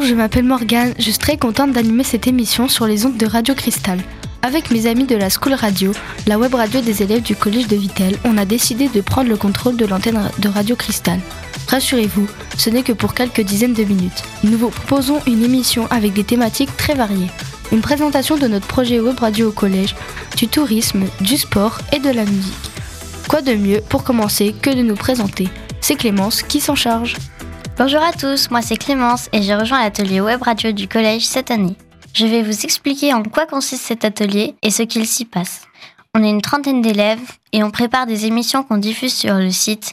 je m'appelle Morgane, je suis très contente d'animer cette émission sur les ondes de Radio Cristal. Avec mes amis de la School Radio, la web radio des élèves du collège de Vittel, on a décidé de prendre le contrôle de l'antenne de Radio Cristal. Rassurez-vous, ce n'est que pour quelques dizaines de minutes. Nous vous proposons une émission avec des thématiques très variées. Une présentation de notre projet web radio au collège, du tourisme, du sport et de la musique. Quoi de mieux pour commencer que de nous présenter ? C'est Clémence qui s'en charge. Bonjour à tous, moi c'est Clémence et j'ai rejoint l'atelier web radio du collège cette année. Je vais vous expliquer en quoi consiste cet atelier et ce qu'il s'y passe. On est une trentaine d'élèves et on prépare des émissions qu'on diffuse sur le site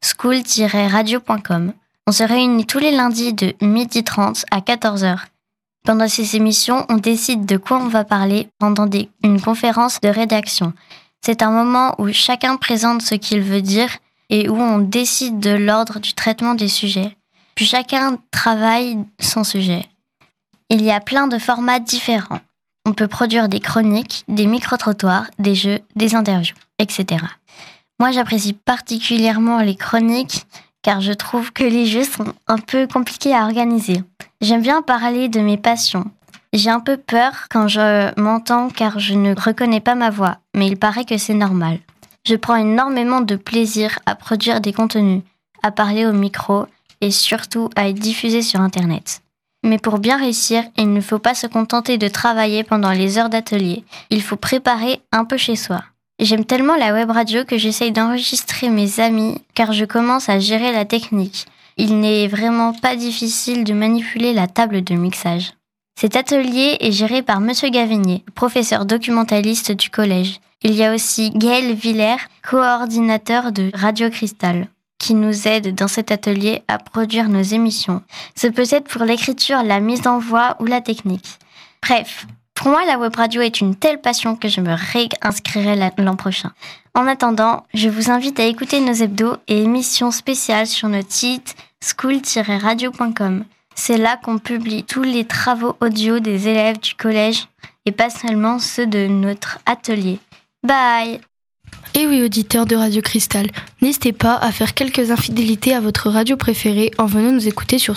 school-radio.com. On se réunit tous les lundis de 12h30 à 14h. Pendant ces émissions, on décide de quoi on va parler pendant une conférence de rédaction. C'est un moment où chacun présente ce qu'il veut dire et où on décide de l'ordre du traitement des sujets. Puis chacun travaille son sujet. Il y a plein de formats différents. On peut produire des chroniques, des micro-trottoirs, des jeux, des interviews, etc. Moi, j'apprécie particulièrement les chroniques car je trouve que les jeux sont un peu compliqués à organiser. J'aime bien parler de mes passions. J'ai un peu peur quand je m'entends car je ne reconnais pas ma voix, mais il paraît que c'est normal. Je prends énormément de plaisir à produire des contenus, à parler au micro et surtout à être diffusé sur Internet. Mais pour bien réussir, il ne faut pas se contenter de travailler pendant les heures d'atelier. Il faut préparer un peu chez soi. J'aime tellement la web radio que j'essaye d'enregistrer mes amis car je commence à gérer la technique. Il n'est vraiment pas difficile de manipuler la table de mixage. Cet atelier est géré par Monsieur Gavinier, professeur documentaliste du collège. Il y a aussi Gaël Villers, coordinateur de Radio Cristal, qui nous aide dans cet atelier à produire nos émissions. Ce peut être pour l'écriture, la mise en voix ou la technique. Bref, pour moi, la web radio est une telle passion que je me réinscrirai l'an prochain. En attendant, je vous invite à écouter nos hebdos et émissions spéciales sur notre site school-radio.com. C'est là qu'on publie tous les travaux audio des élèves du collège et pas seulement ceux de notre atelier. Bye! Et oui, auditeurs de Radio Cristal, n'hésitez pas à faire quelques infidélités à votre radio préférée en venant nous écouter sur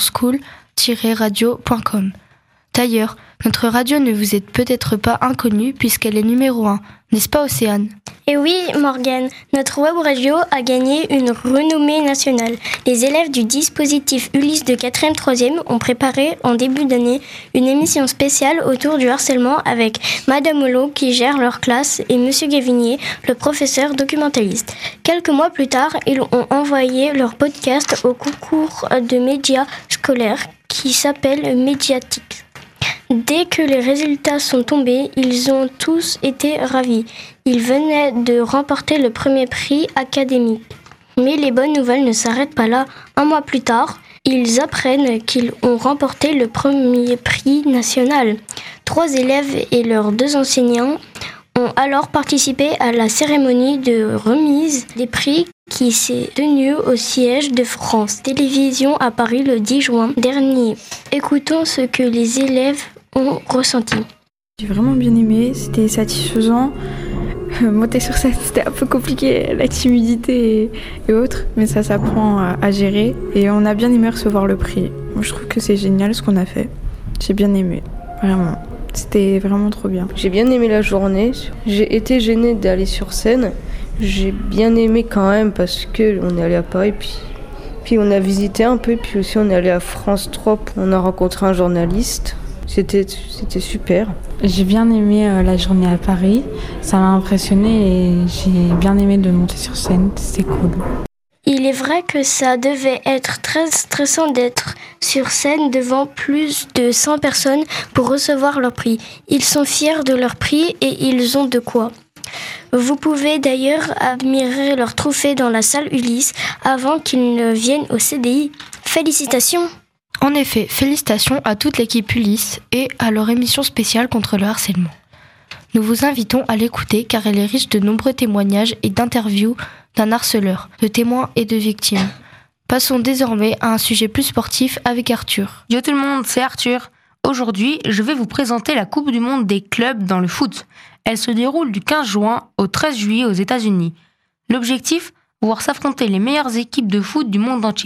school-radio.com. D'ailleurs, notre radio ne vous est peut-être pas inconnue puisqu'elle est numéro 1, n'est-ce pas Océane ? Et oui, Morgane, notre web radio a gagné une renommée nationale. Les élèves du dispositif Ulysse de 4e, 3e ont préparé en début d'année une émission spéciale autour du harcèlement avec Madame Holo qui gère leur classe et Monsieur Gavinier, le professeur documentaliste. Quelques mois plus tard, ils ont envoyé leur podcast au concours de médias scolaires qui s'appelle Médiatique. Dès que les résultats sont tombés, ils ont tous été ravis. Ils venaient de remporter le premier prix académique. Mais les bonnes nouvelles ne s'arrêtent pas là. Un mois plus tard, ils apprennent qu'ils ont remporté le premier prix national. 3 élèves et leurs 2 enseignants ont alors participé à la cérémonie de remise des prix qui s'est tenue au siège de France Télévisions à Paris le 10 juin dernier. Écoutons ce que les élèves ont ressenti. J'ai vraiment bien aimé, c'était satisfaisant. Monter sur scène, c'était un peu compliqué, la timidité et autres, mais ça s'apprend à gérer et on a bien aimé recevoir le prix. Moi, je trouve que c'est génial ce qu'on a fait. J'ai bien aimé, vraiment. C'était vraiment trop bien. J'ai bien aimé la journée. J'ai été gênée d'aller sur scène. J'ai bien aimé quand même parce qu'on est allé à Paris, puis on a visité un peu, puis aussi on est allé à France 3, on a rencontré un journaliste. C'était super. J'ai bien aimé la journée à Paris, ça m'a impressionnée et j'ai bien aimé de monter sur scène, c'était cool. Il est vrai que ça devait être très stressant d'être sur scène devant plus de 100 personnes pour recevoir leur prix. Ils sont fiers de leur prix et ils ont de quoi. Vous pouvez d'ailleurs admirer leur trophée dans la salle Ulysse avant qu'ils ne viennent au CDI. Félicitations! En effet, félicitations à toute l'équipe Ulysse et à leur émission spéciale contre le harcèlement. Nous vous invitons à l'écouter car elle est riche de nombreux témoignages et d'interviews d'un harceleur, de témoins et de victimes. Passons désormais à un sujet plus sportif avec Arthur. Yo tout le monde, c'est Arthur. Aujourd'hui, je vais vous présenter la Coupe du monde des clubs dans le foot. Elle se déroule du 15 juin au 13 juillet aux États-Unis. L'objectif, voir s'affronter les meilleures équipes de foot du monde entier.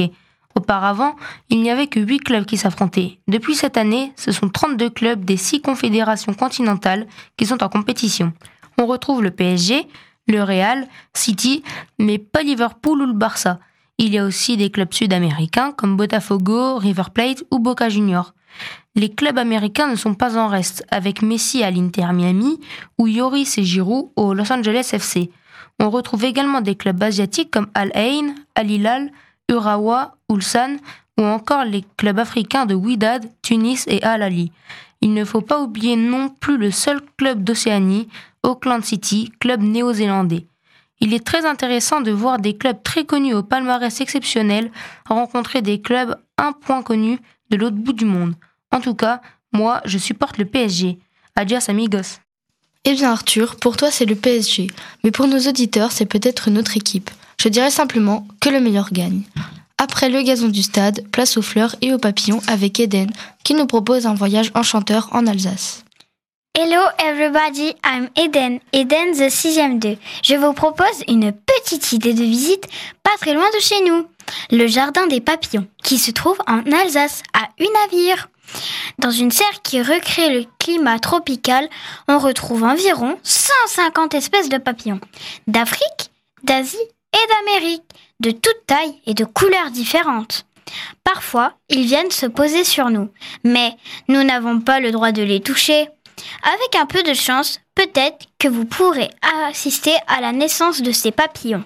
Auparavant, il n'y avait que 8 clubs qui s'affrontaient. Depuis cette année, ce sont 32 clubs des 6 confédérations continentales qui sont en compétition. On retrouve le PSG, le Real, City, mais pas Liverpool ou le Barça. Il y a aussi des clubs sud-américains comme Botafogo, River Plate ou Boca Juniors. Les clubs américains ne sont pas en reste, avec Messi à l'Inter Miami ou Lloris et Giroud au Los Angeles FC. On retrouve également des clubs asiatiques comme Al Ain, Al Hilal, Urawa, Ulsan ou encore les clubs africains de Wydad, Tunis et Al Ahly. Il ne faut pas oublier non plus le seul club d'Océanie, Auckland City, club néo-zélandais. Il est très intéressant de voir des clubs très connus au palmarès exceptionnel rencontrer des clubs un point connus de l'autre bout du monde. En tout cas, moi, je supporte le PSG. Adios amigos. Eh bien Arthur, pour toi c'est le PSG, mais pour nos auditeurs c'est peut-être une autre équipe. Je dirais simplement que le meilleur gagne. Après le gazon du stade, place aux fleurs et aux papillons avec Eden, qui nous propose un voyage enchanteur en Alsace. Hello everybody, I'm Eden the 6e 2. Je vous propose une petite idée de visite pas très loin de chez nous. Le jardin des papillons, qui se trouve en Alsace, à Unavir. Dans une serre qui recrée le climat tropical, on retrouve environ 150 espèces de papillons, d'Afrique, d'Asie et d'Amérique, de toutes tailles et de couleurs différentes. Parfois, ils viennent se poser sur nous, mais nous n'avons pas le droit de les toucher. Avec un peu de chance, peut-être que vous pourrez assister à la naissance de ces papillons.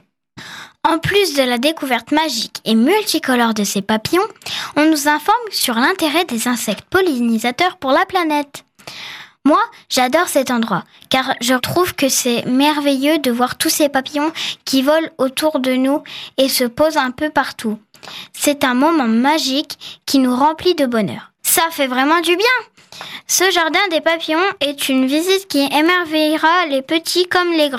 En plus de la découverte magique et multicolore de ces papillons, on nous informe sur l'intérêt des insectes pollinisateurs pour la planète. Moi, j'adore cet endroit, car je trouve que c'est merveilleux de voir tous ces papillons qui volent autour de nous et se posent un peu partout. C'est un moment magique qui nous remplit de bonheur. Ça fait vraiment du bien! Ce jardin des papillons est une visite qui émerveillera les petits comme les grands.